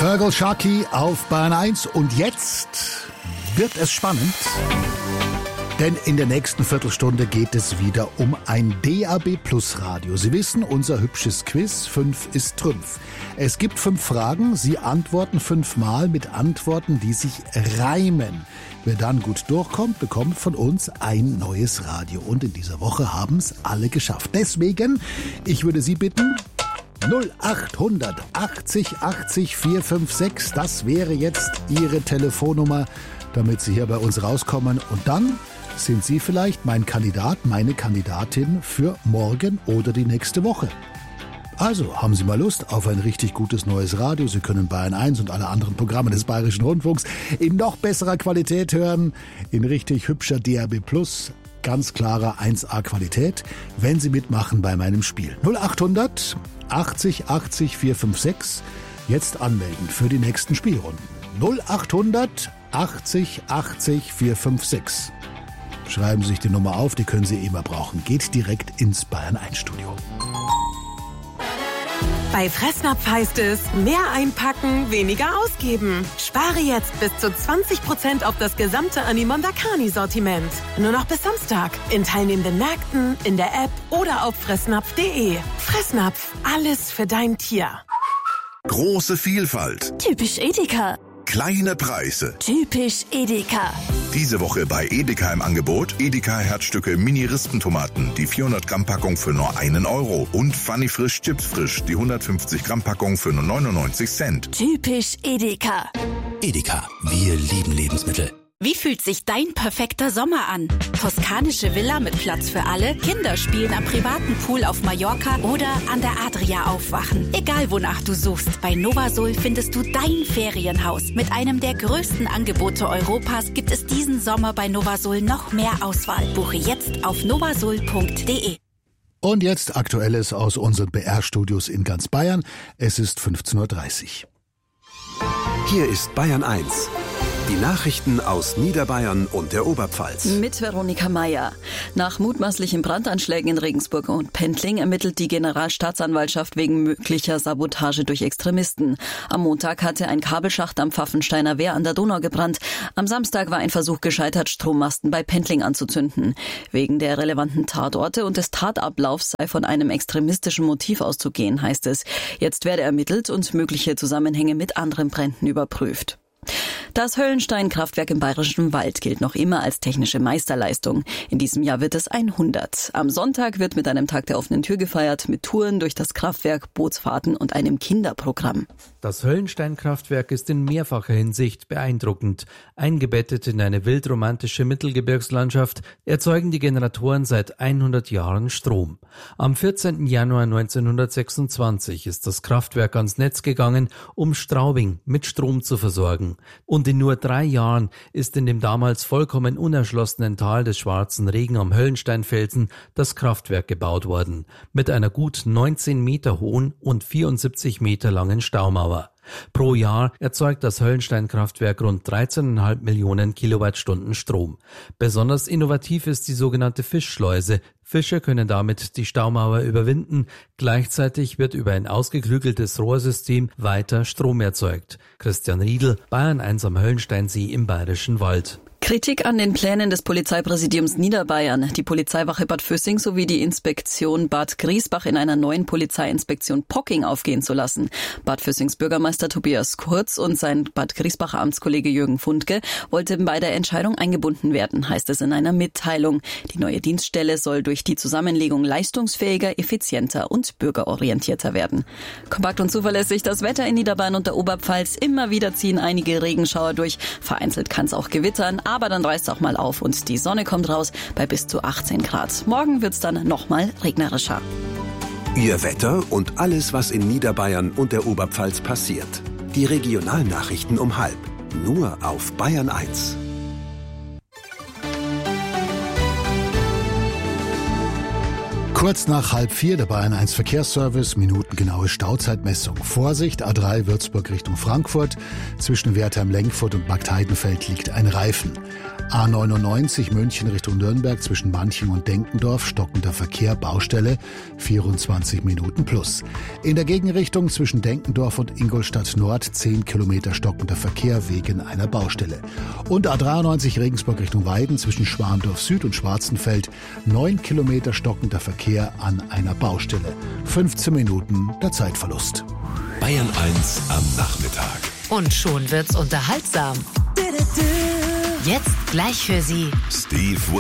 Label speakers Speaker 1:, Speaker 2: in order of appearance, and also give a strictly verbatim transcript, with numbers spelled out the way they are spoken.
Speaker 1: Fergal Sharkey auf Bayern eins und jetzt wird es spannend, denn in der nächsten Viertelstunde geht es wieder um ein D A B Plus Radio. Sie wissen, unser hübsches Quiz, fünf ist Trümpf. Es gibt fünf Fragen, Sie antworten fünfmal mit Antworten, die sich reimen. Wer dann gut durchkommt, bekommt von uns ein neues Radio. Und in dieser Woche haben es alle geschafft. Deswegen, ich würde Sie bitten, null acht achtzig achtzig vier fünf sechs, das wäre jetzt Ihre Telefonnummer, damit Sie hier bei uns rauskommen. Und dann sind Sie vielleicht mein Kandidat, meine Kandidatin für morgen oder die nächste Woche. Also, haben Sie mal Lust auf ein richtig gutes neues Radio? Sie können Bayern eins und alle anderen Programme des Bayerischen Rundfunks in noch besserer Qualität hören, in richtig hübscher D A B Plus, ganz klarer eins A Qualität, wenn Sie mitmachen bei meinem Spiel. null acht achtzig achtzig vier fünf sechs, jetzt anmelden für die nächsten Spielrunden. null acht achtzig achtzig vier fünf sechs. Schreiben Sie sich die Nummer auf, die können Sie immer brauchen. Geht direkt ins Bayern eins Studio.
Speaker 2: Bei Fressnapf heißt es, mehr einpacken, weniger ausgeben. Spare jetzt bis zu zwanzig Prozent auf das gesamte Animon Dakani-Sortiment. Nur noch bis Samstag. In teilnehmenden Märkten, in der App oder auf fressnapf punkt de. Fressnapf, alles für dein Tier.
Speaker 3: Große Vielfalt.
Speaker 4: Typisch Edeka.
Speaker 3: Kleine Preise.
Speaker 4: Typisch Edeka.
Speaker 3: Diese Woche bei Edeka im Angebot Edeka Herzstücke Mini-Rispentomaten, die vierhundert Gramm Packung für nur einen Euro und Funny Frisch Chips Frisch, die hundertfünfzig Gramm Packung für nur neunundneunzig Cent.
Speaker 4: Typisch Edeka.
Speaker 5: Edeka, wir lieben Lebensmittel.
Speaker 6: Wie fühlt sich dein perfekter Sommer an? Toskanische Villa mit Platz für alle, Kinder spielen am privaten Pool auf Mallorca oder an der Adria aufwachen. Egal wonach du suchst, bei Novasol findest du dein Ferienhaus. Mit einem der größten Angebote Europas gibt es diesen Sommer bei Novasol noch mehr Auswahl. Buche jetzt auf novasol punkt de.
Speaker 1: Und jetzt Aktuelles aus unseren B R-Studios in ganz Bayern. Es ist fünfzehn Uhr dreißig.
Speaker 7: Hier ist Bayern eins. Die Nachrichten aus Niederbayern und der Oberpfalz.
Speaker 8: Mit Veronika Meier. Nach mutmaßlichen Brandanschlägen in Regensburg und Pendling ermittelt die Generalstaatsanwaltschaft wegen möglicher Sabotage durch Extremisten. Am Montag hatte ein Kabelschacht am Pfaffensteiner Wehr an der Donau gebrannt. Am Samstag war ein Versuch gescheitert, Strommasten bei Pendling anzuzünden. Wegen der relevanten Tatorte und des Tatablaufs sei von einem extremistischen Motiv auszugehen, heißt es. Jetzt werde ermittelt und mögliche Zusammenhänge mit anderen Bränden überprüft. Das Höllenstein-Kraftwerk im Bayerischen Wald gilt noch immer als technische Meisterleistung. In diesem Jahr wird es hundert. Am Sonntag wird mit einem Tag der offenen Tür gefeiert, mit Touren durch das Kraftwerk, Bootsfahrten und einem Kinderprogramm.
Speaker 9: Das Höllenstein-Kraftwerk ist in mehrfacher Hinsicht beeindruckend. Eingebettet in eine wildromantische Mittelgebirgslandschaft erzeugen die Generatoren seit hundert Jahren Strom. Am vierzehnten Januar neunzehnhundertsechsundzwanzig ist das Kraftwerk ans Netz gegangen, um Straubing mit Strom zu versorgen. Und in nur drei Jahren ist in dem damals vollkommen unerschlossenen Tal des Schwarzen Regen am Höllensteinfelsen das Kraftwerk gebaut worden, mit einer gut neunzehn Meter hohen und vierundsiebzig Meter langen Staumauer. Pro Jahr erzeugt das Höllenstein-Kraftwerk rund dreizehn Komma fünf Millionen Kilowattstunden Strom. Besonders innovativ ist die sogenannte Fischschleuse. Fische können damit die Staumauer überwinden. Gleichzeitig wird über ein ausgeklügeltes Rohrsystem weiter Strom erzeugt. Christian Riedl, Bayern eins am Höllensteinsee im Bayerischen Wald.
Speaker 8: Kritik an den Plänen des Polizeipräsidiums Niederbayern, die Polizeiwache Bad Füssing sowie die Inspektion Bad Griesbach in einer neuen Polizeiinspektion Pocking aufgehen zu lassen. Bad Füssings Bürgermeister Tobias Kurz und sein Bad Griesbacher Amtskollege Jürgen Fundke wollten bei der Entscheidung eingebunden werden, heißt es in einer Mitteilung. Die neue Dienststelle soll durch die Zusammenlegung leistungsfähiger, effizienter und bürgerorientierter werden. Kompakt und zuverlässig das Wetter in Niederbayern und der Oberpfalz. Immer wieder ziehen einige Regenschauer durch. Vereinzelt kann es auch gewittern, aber dann reißt es auch mal auf und die Sonne kommt raus bei bis zu achtzehn Grad. Morgen wird's dann nochmal regnerischer.
Speaker 7: Ihr Wetter und alles, was in Niederbayern und der Oberpfalz passiert. Die Regionalnachrichten um halb. Nur auf Bayern eins.
Speaker 1: Kurz nach halb vier der Bayern eins Verkehrsservice, minutengenaue Stauzeitmessung. Vorsicht, A drei Würzburg Richtung Frankfurt. Zwischen Wertheim-Lenkfurt und Marktheidenfeld liegt ein Reifen. A neunundneunzig München Richtung Nürnberg zwischen Manching und Denkendorf, stockender Verkehr, Baustelle, vierundzwanzig Minuten plus. In der Gegenrichtung zwischen Denkendorf und Ingolstadt Nord zehn Kilometer stockender Verkehr wegen einer Baustelle. Und A dreiundneunzig Regensburg Richtung Weiden zwischen Schwandorf Süd und Schwarzenfeld, neun Kilometer stockender Verkehr an einer Baustelle. fünfzehn Minuten der Zeitverlust.
Speaker 5: Bayern eins am Nachmittag.
Speaker 2: Und schon wird's unterhaltsam. Jetzt gleich für Sie
Speaker 3: Steve